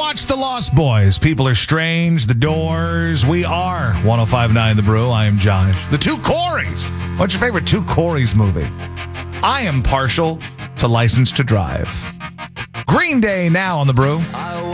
watched The Lost Boys. People Are Strange, The Doors. We are 105.9 The Brew. I am Josh. The Two Coreys. What's your favorite Two Coreys movie? I am partial to License to Drive. Green Day now on The Brew.